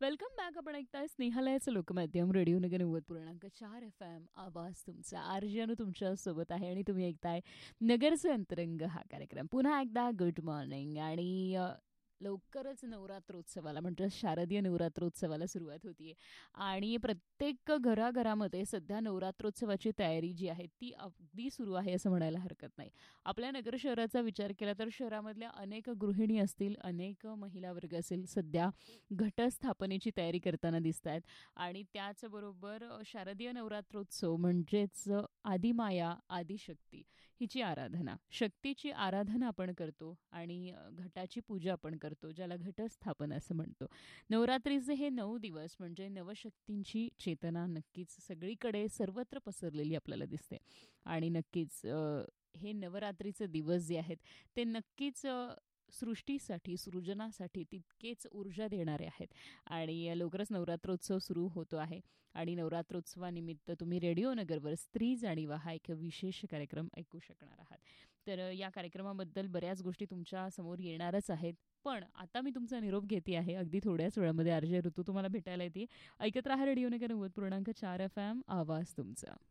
Welcome back. आपण ऐकताय स्नेहालयाचं लोकमाध्यम radio नगर 90.4 FM. आवाज तुमचा आरजीनु तुमच्या सोबत आहे आणि तुम्ही ऐकताय नगरचे अंतरंग हा कार्यक्रम. पुन्हा एकदा गुड मॉर्निंग. आणि लवकरच नवरात्रोत्सवाला म्हणजे शारदीय नवरात्रोत्सवाला सुरुवात होतीये आणि प्रत्येक घराघरामध्ये सध्या नवरात्रोत्सवाची तयारी जी आहे ती अगदी सुरू आहे असं म्हणायला हरकत नाही. आपल्या नगर शहराचा विचार केला तर शहरामधल्या अनेक गृहिणी असतील, अनेक महिला वर्ग असेल, सध्या घटस्थापनेची तयारी करताना दिसत आहेत. आणि त्याचबरोबर शारदीय नवरात्रोत्सव म्हणजेच आदिमाया, आदिशक्ती हिची आराधना, शक्तीची आराधना आपण करतो आणि घटाची पूजा आपण करतो, ज्याला घटस्थापना असं म्हणतो. नवरात्रीचे हे 9 दिवस म्हणजे नवशक्तींची चेतना नक्कीच सगळीकडे सर्वत्र पसरलेली आपल्याला दिसते. आणि नक्कीच हे नवरात्रीचे दिवस जे आहेत ते नक्कीच सृष्टीसाठी, सृजनासाठी तितकेच ऊर्जा देणारे आहेत. आणि लवकरच नवरात्रोत्सव सुरू होतो आहे आणि नवरात्रोत्सवानिमित्त तुम्ही रेडिओ नगरवर स्त्री जाणीवा हा एक विशेष कार्यक्रम ऐकू शकणार आहात. तर या कार्यक्रमाबद्दल बऱ्याच गोष्टी तुमच्या समोर येणारच आहेत. पण आता मी तुमचा निरोप घेते आहे. अगदी थोड्याच वेळामध्ये आरजे ऋतू तुम्हाला भेटायला येते. ऐकत राहा रेडिओ नगर 90.4 FM. आवाज तुमचा.